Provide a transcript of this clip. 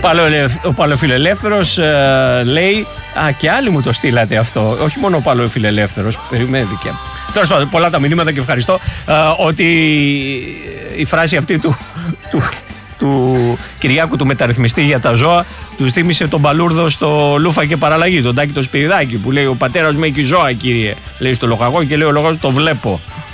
Ο Παλαιοφιλελεύθερος λέει, και άλλοι μου το στείλατε αυτό, όχι μόνο ο Παλαιοφιλελεύθερος, περιμένετε. Τέλος πάντων, πολλά τα μηνύματα και ευχαριστώ, ότι η φράση αυτή του Κυριάκου του μεταρρυθμιστή για τα ζώα του θύμισε τον Παλούρδο στο Λούφα και Παραλλαγή, τον Τάκη το Σπυριδάκη, που λέει: ο πατέρας μου έχει ζώα, κύριε, λέει στο λοχαγό, και λέει ο λοχαγός: το βλέπω.